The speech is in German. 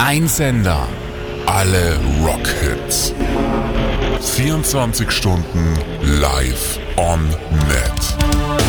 Ein Sender. Alle Rockhits. 24 Stunden live on net.